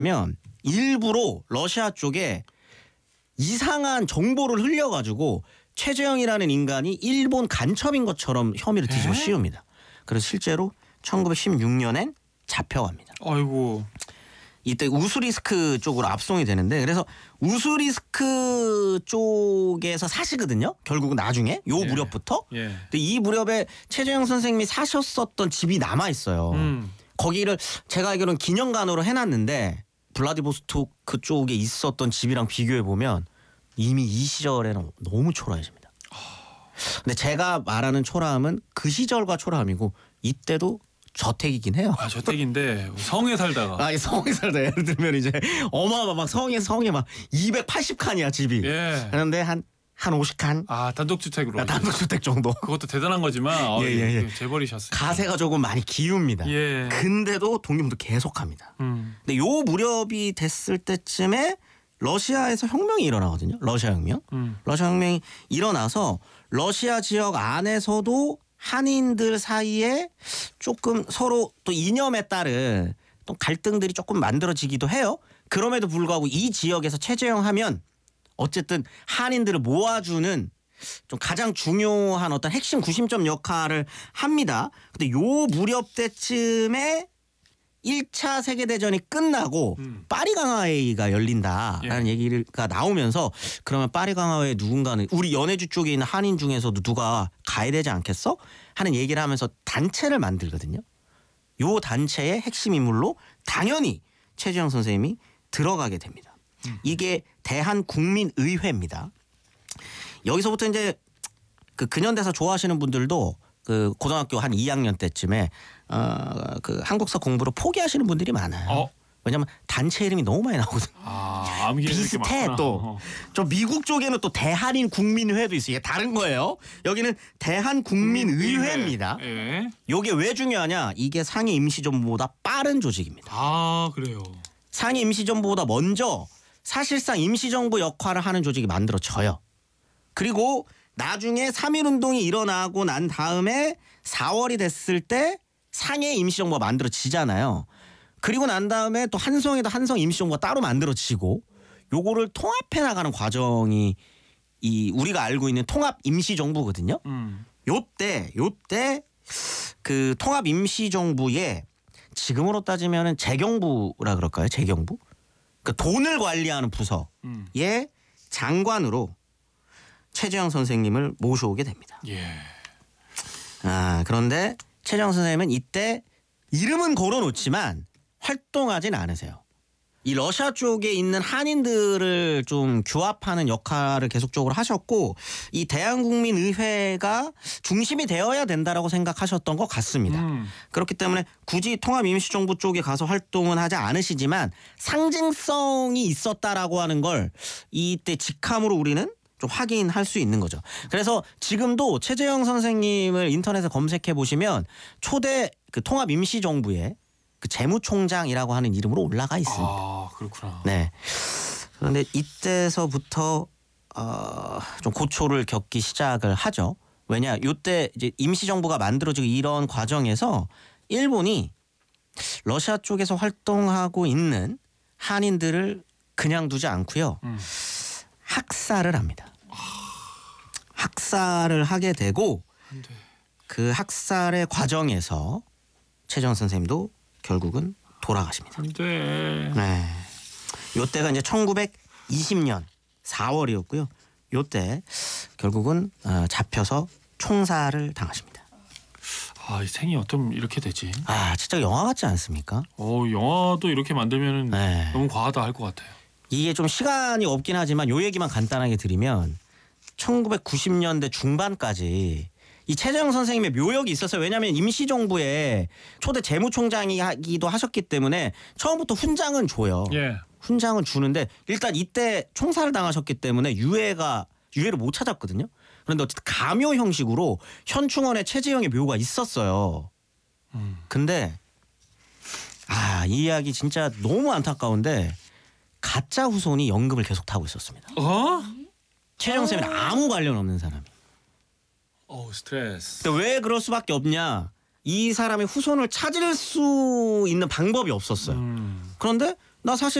면 일부러 러시아 쪽에 이상한 정보를 흘려가지고 최재형이라는 인간이 일본 간첩인 것처럼 혐의를 뒤집어 씌웁니다. 그래서 실제로 1916년엔 잡혀갑니다. 아이고. 이때 우수리스크 쪽으로 압송이 되는데 그래서 우수리스크 쪽에서 사시거든요. 결국은 나중에 요 무렵부터. 근데 이 무렵에 최재형 선생님이 사셨었던 집이 남아 있어요. 거기를 제가 알기로는 기념관으로 해놨는데 블라디보스토크 쪽에 있었던 집이랑 비교해 보면 이미 이 시절에는 너무 초라해집니다. 근데 제가 말하는 초라함은 그 시절과 초라함이고 이때도 저택이긴 해요. 아, 저택인데 성에 살다가. 아, 성에 살다 예를 들면 이제 어마어마 막 성에 막 280칸이야 집이. 그런데 한 50칸. 아, 단독주택으로. 단독주택 정도. 그것도 대단한 거지만 재벌이셨어요. 가세가 조금 많이 기웁니다. 근데도 독립운동 계속합니다. 근데 요 무렵이 됐을 때쯤에 러시아에서 혁명이 일어나거든요. 러시아 혁명. 러시아 혁명이 일어나서 러시아 지역 안에서도 한인들 사이에 조금 서로 또 이념에 따른 또 갈등들이 조금 만들어지기도 해요. 그럼에도 불구하고 이 지역에서 최재형 하면 어쨌든 한인들을 모아주는 좀 가장 중요한 어떤 핵심 구심점 역할을 합니다. 근데 요 무렵 때쯤에 1차 세계대전이 끝나고 파리 강화회의가 열린다라는 얘기가 나오면서 그러면 파리 강화회에 누군가는 우리 연해주 쪽에 있는 한인 중에서도 누가 가야 되지 않겠어? 하는 얘기를 하면서 단체를 만들거든요. 요 단체의 핵심 인물로 당연히 최재형 선생님이 들어가게 됩니다. 이게 대한국민의회입니다. 여기서부터 이제 그 근현대사 좋아하시는 분들도 그 고등학교 한 2학년 때쯤에 그 한국사 공부를 포기하시는 분들이 많아요. 왜냐면 단체 이름이 너무 많이 나오거든요. 비슷해 또. 저 미국 쪽에는 또 대한인 국민회도 있어요. 이게 다른 거예요. 여기는 대한국민의회입니다. 요게 왜 중요하냐? 이게 상위 임시정부보다 빠른 조직입니다. 아, 그래요. 상위 임시정부보다 먼저 사실상 임시정부 역할을 하는 조직이 만들어져요. 그리고 나중에 3.1운동이 일어나고 난 다음에 4월이 됐을 때 상해 임시정부가 만들어지잖아요. 그리고 난 다음에 또 한성에도 한성 임시정부가 따로 만들어지고 요거를 통합해 나가는 과정이 이 우리가 알고 있는 통합 임시정부거든요. 요때 그 통합 임시정부에 지금으로 따지면은 재경부라 그럴까요? 재경부? 그 돈을 관리하는 부서의 장관으로 최재형 선생님을 모셔오게 됩니다. 그런데 최재형 선생님은 이때 이름은 걸어놓지만 활동하진 않으세요. 이 러시아 쪽에 있는 한인들을 좀 규합하는 역할을 계속적으로 하셨고 이 대한국민의회가 중심이 되어야 된다라고 생각하셨던 것 같습니다. 그렇기 때문에 굳이 통합임시정부 쪽에 가서 활동은 하지 않으시지만 상징성이 있었다라고 하는 걸 이때 직함으로 우리는 좀 확인할 수 있는 거죠. 그래서 지금도 최재형 선생님을 인터넷에 검색해 보시면 초대 그 통합임시정부에 그 재무총장이라고 하는 이름으로 올라가 있습니다. 아, 그렇구나. 네. 그런데 이때서부터 좀 고초를 겪기 시작을 하죠. 왜냐, 이때 이제 임시정부가 만들어지고 이런 과정에서 일본이 러시아 쪽에서 활동하고 있는 한인들을 그냥 두지 않고요. 학살을 합니다. 학살을 하게 되고 그 학살의 과정에서 최재형 선생님도 결국은 돌아가십니다. 안 돼. 네. 요때가 이제 1920년 4월이었고요. 요때 결국은 잡혀서 총살을 당하십니다. 아, 이 생이 어쩜 이렇게 되지? 아, 진짜 영화 같지 않습니까? 영화도 이렇게 만들면 너무 과하다 할 것 같아요. 이게 좀 시간이 없긴 하지만 요 얘기만 간단하게 드리면 1990년대 중반까지 이 최재형 선생님의 묘역이 있었어요. 왜냐하면 임시정부의 초대 재무총장이기도 하셨기 때문에 처음부터 훈장은 줘요. 훈장은 주는데 일단 이때 총살을 당하셨기 때문에 유해를 못 찾았거든요. 그런데 어쨌든 감요 형식으로 현충원에 최재형의 묘가 있었어요. 근데 이 이야기 진짜 너무 안타까운데 가짜 후손이 연금을 계속 타고 있었습니다. 최재형 선생님은 아무 관련 없는 사람이. 스트레스. 근데 왜 그럴 수밖에 없냐? 이 사람의 후손을 찾을 수 있는 방법이 없었어요. 그런데 나 사실